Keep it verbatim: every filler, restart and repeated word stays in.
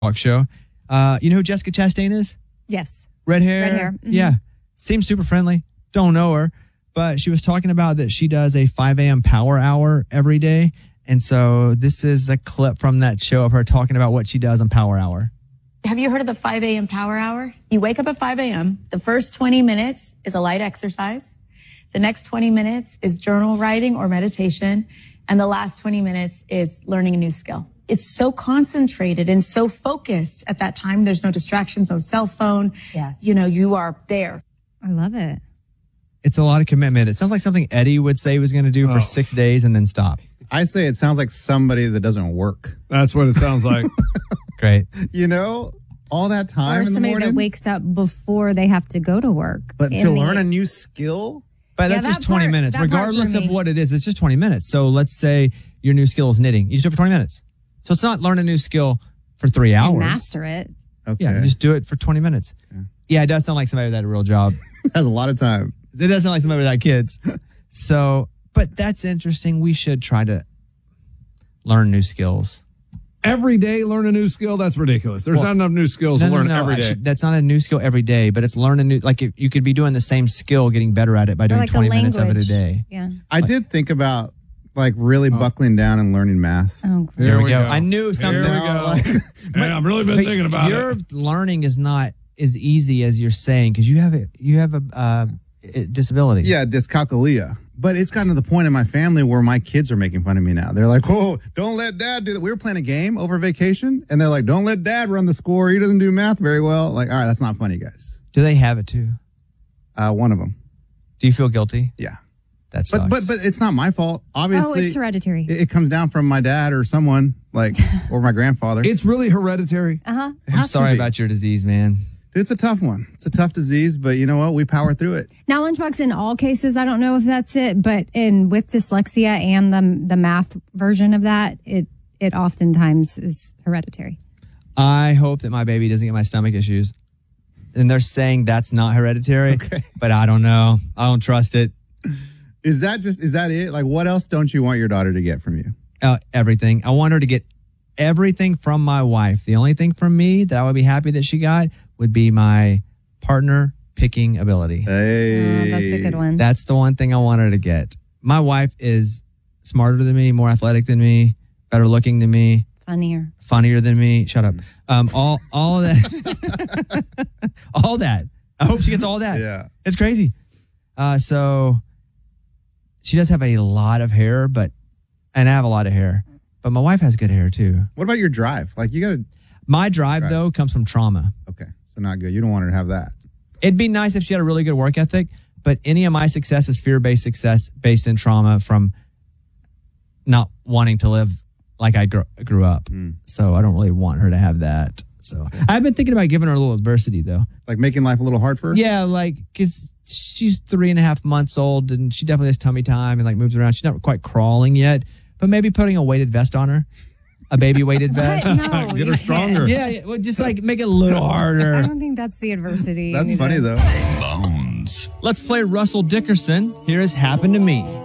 Talk show. Uh, you know who Jessica Chastain is? Yes. Red hair. Red hair. Mm-hmm. Yeah. Seems super friendly. Don't know her. But she was talking about that she does a five a.m. power hour every day. And so this is a clip from that show of her talking about what she does on Power Hour. Have you heard of the five a.m. power hour? You wake up at five a.m. The first twenty minutes is a light exercise. The next twenty minutes is journal writing or meditation. And the last twenty minutes is learning a new skill. It's so concentrated and so focused at that time. There's no distractions, no cell phone. Yes. You know, you are there. I love it. It's a lot of commitment. It sounds like something Eddie would say he was going to do Oh. for six days and then stop. I say it sounds like somebody that doesn't work. That's what it sounds like. Great. You know, all that time Or in the somebody morning. that wakes up before they have to go to work. but In to the- learn a new skill, But Yeah, that's just that twenty part- minutes, that part regardless threw of me. what it is. It's just twenty minutes. So let's say your new skill is knitting. You just do it for twenty minutes. So it's not learn a new skill for three and hours. master it. okay, Yeah, just do it for twenty minutes. Yeah. Yeah, it does sound like somebody with that real job. has a lot of time. It does sound like somebody without kids. So, but that's interesting. We should try to learn new skills. Every day, learn a new skill. That's ridiculous. There's Well, not enough new skills No, to no, learn no, every I day. should- that's not a new skill every day, but it's learn a new, like if you could be doing the same skill, getting better at it by Or doing like twenty a minutes of it a language. day. Yeah. I did think about like really buckling down and learning math. Oh, great. Here we go. I knew something. Here we go. Like, Hey, I've really been But thinking about your it. learning is not as easy as you're saying because you have a you have a uh, a disability. yeah, dyscalculia. But it's gotten to the point in my family where my kids are making fun of me now. They're like, "Oh, don't let Dad do that." We were playing a game over vacation, and they're like, "Don't let Dad run the score. He doesn't do math very well." Like, all right, that's not funny, guys. Do they have it too? Uh, one of them, Do you feel guilty? yeah. That sucks. But but but it's not my fault. Oh, Obviously, it's hereditary. it, it comes down from my dad or someone like or my grandfather. It's really hereditary. Uh-huh. It I'm has to sorry be. about your disease, man. Dude, it's a tough one. It's a tough disease, but you know what? We power through it. Now, Lunchbox, in all cases, I don't know if that's it, but in with dyslexia and the the math version of that, it it oftentimes is hereditary. I hope that my baby doesn't get my stomach issues. And they're saying that's not hereditary, Okay. but I don't know. I don't trust it. Is that just is that it? Like, what else don't you want your daughter to get from you? Uh, everything. I want her to get everything from my wife. The only thing from me that I would be happy that she got would be my partner picking ability. Hey, Oh, that's a good one. That's the one thing I want her to get. My wife is smarter than me, more athletic than me, better looking than me, Funnier. funnier than me. Shut up. Um, all all of that. all that. I hope she gets all that. Yeah. It's crazy. Uh, so she does have a lot of hair, but and I have a lot of hair. But my wife has good hair too. What about your drive? Like, you got to. My drive Right. though comes from trauma. Okay, so not good. You don't want her to have that. It'd be nice if she had a really good work ethic, but any of my success is fear-based success based in trauma from not wanting to live like I grew, grew up. Mm. So I don't really want her to have that. So I've been thinking about giving her a little adversity though. Like making life a little hard for her. Yeah, like because she's three and a half months old and she definitely has tummy time and like moves around. She's not quite crawling yet, but maybe putting a weighted vest on her, a baby weighted vest. What? No, Get you her can't. stronger. Yeah, yeah, well, just like make it a little I harder. don't think that's the adversity. you That's need funny to- though. Bones. Let's play Russell Dickerson. Here is Happened to Me.